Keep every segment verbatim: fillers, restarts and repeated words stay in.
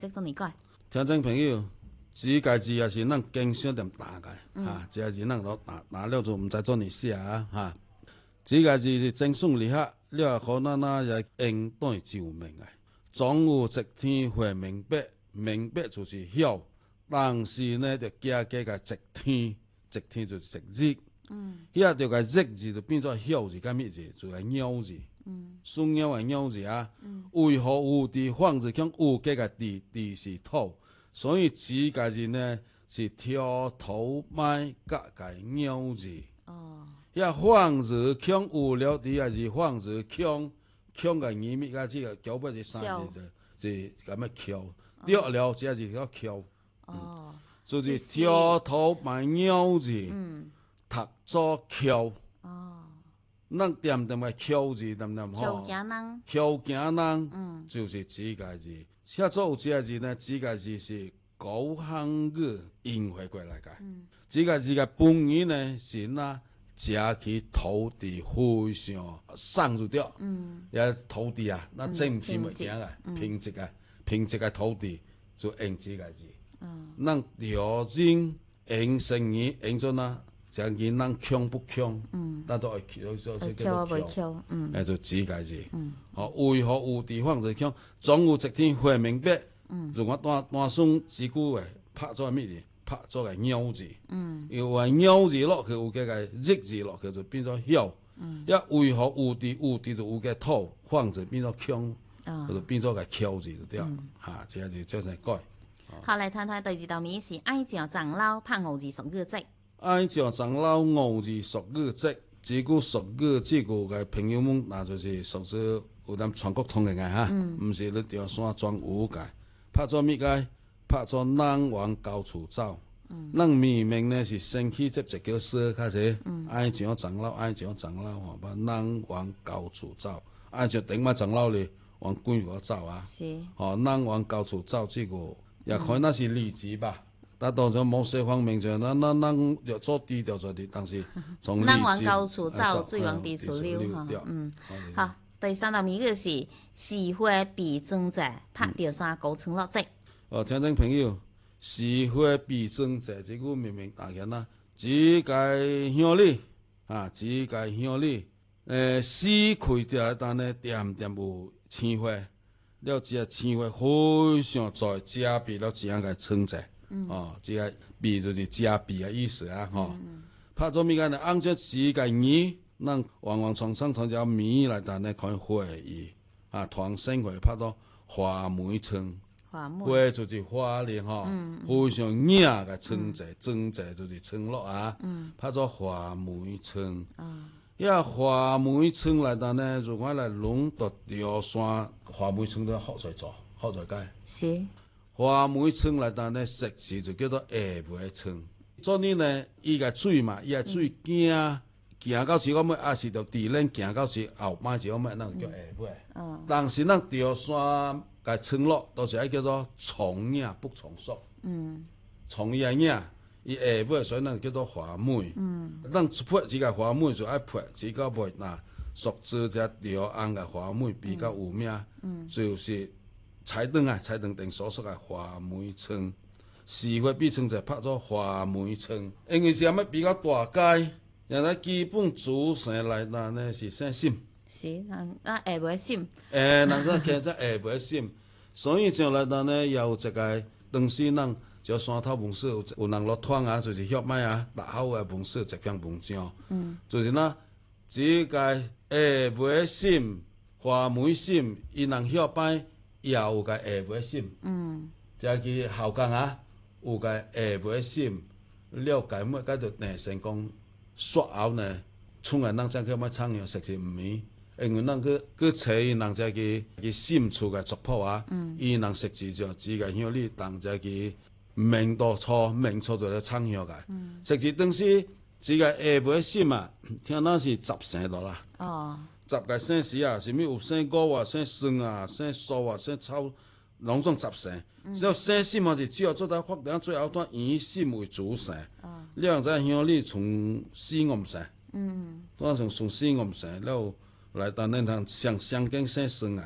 即做你改。 聽眾朋友，指界字也是咱經常點打嘅， 嗯、 啊，這是咱攞打打了就唔知做你寫啊，嚇。指界字是正宗厲害，你話可能那也應對照明嘅，總有一天會明白，明白就是曉，但是呢就加加個一天，一天就是一日，嗯，遐條個日字就變做曉字，甲咩字？就係鳥字。嗯，屬鳥嘅鳥字啊，嗯、為何有地方字強有加個地，地是土，所以指界字呢是挑頭麥甲個鳥字。哦，遐放字強有了地也是放字強，強個耳咪甲這個腳尾是三字就是咁樣翹，了了這是叫翹。哦，就是挑頭麥鳥字，嗯，讀作翹。咱點點個翹字，點點吼， 翹行人， 翹行人，嗯，就是指界字。寫作有指界字呢，指界字是古漢語演化過來嘅。嗯，指界字嘅本意呢是那食起土地非常鬆就掉，嗯，也土地啊，那真平袂行嘅，平直嘅，平直嘅土地就用指界字。嗯，咱條件用成語用咗那。就見人強不強，嗯，但都係叫做叫做強，嗯，誒就指界字，嗯，哦，為何有地方就強，總有一天會明白，嗯，如果單單雙字句誒，拍咗咩字？拍咗個鳥字，嗯，因為鳥字落去有嘅個日字落去就變咗曉，嗯，一為何有地有地就有嘅土，放字變咗強，啊，就變咗個翹字就掉，嚇，這就將成改。 好嚟睇睇第二道名是愛將長老拍五字屬語跡。 愛將長老五字屬語跡，這句屬語這個嘅朋友們，那就是屬於有啲全國通嘅嚇，唔、嗯、是你條山莊有嘅。拍咗咩嘅？拍咗人往高處走。咱明明呢是先去接一叫說開始，愛將長老，愛將長老，吼，把人往高處走。愛將頂埋長老咧，往貴國走啊。是。吼，人往高處走，這個也可能是例子吧。但當然某些方面就，咱咱咱要做低調做啲，但是從人往高處走，水往低處流哈。嗯，好，第三道名嘅是時會比爭者，拍掉山高層落跡。 哦，聽眾朋友，時會比爭者，這個明明大家啦，只該向你啊，只該向你，誒，死開掉但呢點點有青花，了這青花非常在加比了這樣嘅稱者。嗯、哦，這個比就是加比嘅意思啊，吼、哦。拍咗咩嘅呢？按照指個語，咱往往從上從條米來但呢看花語啊，團生花拍到花梅村，花梅就是花咧，吼、嗯，非常雅嘅村仔，村仔、嗯、就是村落啊，嗯、拍咗花梅村。啊，因為花梅村來但呢，如果來龍到條山，花梅村都好在做，好在解。是。花梅村來但呢，實字就叫做下梅村。做呢呢，伊個水嘛，伊個水行行到時，我們也是着地鏈行到時後擺就我們那叫下梅。嗯。但是咱條山個村落都是愛叫做重影不重數。嗯。重影影，伊下梅所以咱叫做花梅。嗯。咱潑這個花梅就愛潑這個梅嗱，屬於只條紅個花梅比較有名。嗯。就是。彩燈啊，彩燈頂所屬嘅花梅村，時會比稱就拍咗花梅村，因為是阿乜比較大街，人哋基本主城來嗱呢是姓沈， 是，人啊下梅沈， 誒，人哋其實下梅沈，所以就來嗱呢有一個當時人就山頭文史有有人落團啊，就是血脈啊，大口嘅文史一篇文章，嗯，就是嗱，這個下梅沈、花梅沈，伊人血脈。也有個下梅沈，嗯，即係後港啊，有個下梅沈，了解乜解到呢？成功說後呢，從來人真叫乜唱樣，實是唔明，因為人佢佢找人只個佢沈厝個族譜啊，嗯，伊人實字就只個向你當只個明多錯明錯就嚟唱樣個，嗯，實字當時只個下梅沈啊，聽講是十成度啦，哦。十個姓氏啊，什麼有姓高啊、姓孫啊、姓蘇啊、姓秋，攏總十姓。只有姓沈嘛是只有做到發展最後端以沈為主姓。哦。了後再向你從四五姓。嗯。當從從四五姓了來當恁通上上經姓孫啊，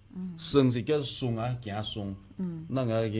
算是叫算啊，行算，咱个